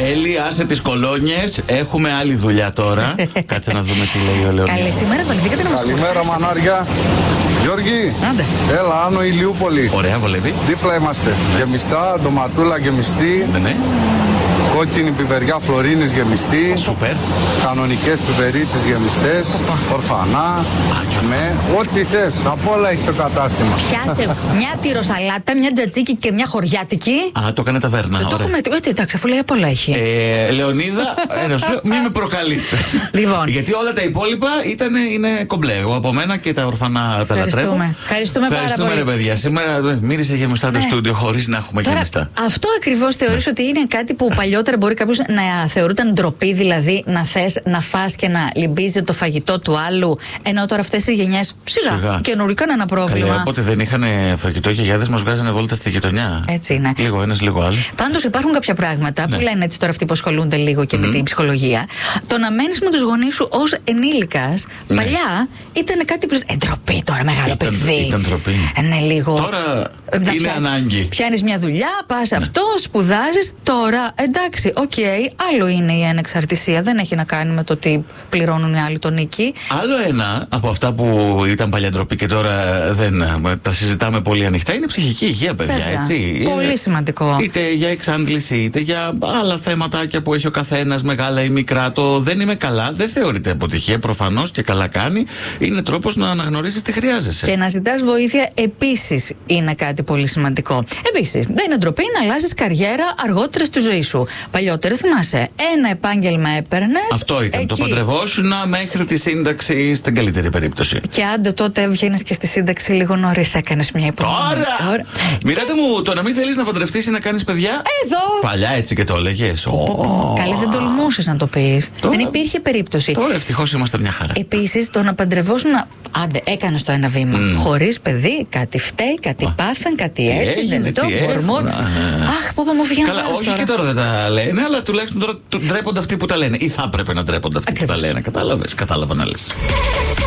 Έλλη, άσε τις κολόνιες. Έχουμε άλλη δουλειά τώρα. Κάτσε να δούμε τι λέει ο Λεωνίδας. Καλή σήμερα, βαλθήκατε να μας Καλημέρα, μανάρια. Γιώργη, Άντε. έλα, Άνω Ηλιούπολη. Ωραία, βολεύει. Δίπλα είμαστε. Γεμιστά, ντοματούλα γεμιστή. Ναι. Κόκκινη πιπεριά φλωρίνης γεμιστή. Σούπερ. Κανονικές πιπερίτσες γεμιστές. Ορφανά. Με ό,τι θες. Από όλα έχει το κατάστημα. Πιάσε μια τυροσαλάτα, μια τζατζίκι και μια χωριάτικη. Α, το έκανε ταβέρνα. Το έχουμε. Εντάξει, αφού λέει απ' όλα έχει. Λεωνίδα, μην με προκαλείς. Λοιπόν. Γιατί όλα τα υπόλοιπα είναι κομπλέ. Εγώ από μένα και τα ορφανά τα λατρεύω. Ευχαριστούμε πάρα πολύ. Ρε παιδιά. Σήμερα μύρισε γεμιστά το στούντιο χωρίς να έχουμε Τώρα, γεμιστά. αυτό ακριβώς θεωρείς ότι είναι κάτι που παλιότερα μπορεί κάποιος να θεωρούταν ντροπή, δηλαδή να θες να φας και να λυμπίζει το φαγητό του άλλου, ενώ τώρα αυτές οι γενιές σιγά καινούρικα είναι ένα πρόβλημα. Καλή, όποτε δεν είχαν φαγητό, οι γιαγιάδες μας βγάζανε βόλτα στη γειτονιά. Έτσι είναι. Λίγο ένας, λίγο άλλο. Πάντως υπάρχουν κάποια πράγματα που λένε έτσι τώρα αυτοί που ασχολούνται λίγο και με την ψυχολογία. Το να μένεις με τους γονείς σου ως ενήλικας, παλιά ήταν κάτι που. Ντροπή τώρα, μεγάλο παιδί. Ήταν ντροπή. Ναι, λίγο. Τώρα είναι ανάγκη. Πιάνεις μια δουλειά, πας αυτό, σπουδάζεις. Τώρα εντάξει, άλλο είναι η ανεξαρτησία. Δεν έχει να κάνει με το ότι πληρώνουν οι άλλοι τον νίκη. Άλλο ένα από αυτά που ήταν παλιά ντροπή και τώρα δεν τα συζητάμε πολύ ανοιχτά είναι η ψυχική υγεία, παιδιά. Έτσι. Πολύ σημαντικό. Είτε για εξάντληση, είτε για άλλα θέματάκια που έχει ο καθένας, μεγάλα ή μικρά. Το δεν είμαι καλά δεν θεωρείται αποτυχία, προφανώς και καλά κάνει. Είναι τρόπος να αναγνωρίσεις τι χρειάζεσαι. Και να ζητάς βοήθεια επίσης είναι κάτι πολύ σημαντικό. Επίσης, δεν είναι ντροπή να αλλάζεις καριέρα αργότερα στη ζωή σου. Παλιότερα, θυμάσαι, ένα επάγγελμα έπαιρνες. Αυτό ήταν. Το παντρευόσουν μέχρι τη σύνταξη στην καλύτερη περίπτωση. Και άντε τότε βγαίνεις και στη σύνταξη λίγο νωρίς, έκανες μια υπομονή. Τώρα! Μοιράτε μου, το να μην θέλεις να παντρευτείς ή να κάνεις παιδιά. Εδώ! Παλιά έτσι και το έλεγες. Καλή, δεν τολμούσες να το πεις. Δεν υπήρχε περίπτωση. Τώρα ευτυχώς είμαστε μια χαρά. Επίσης, το να παντρευόσουν. Άντε, έκανες το ένα βήμα. Χωρίς παιδί, κάτι φταίει, κάτι πάθεν, κάτι έτσι. Δεν το μπορμόν. Αχ, πω μου φύγει. Καλά, όχι και τώρα δεν τα λένε, αλλά τουλάχιστον τώρα ντρέπονται αυτοί που τα λένε. Ή θα έπρεπε να ντρέπονται αυτοί που τα λένε. Κατάλαβα να λες.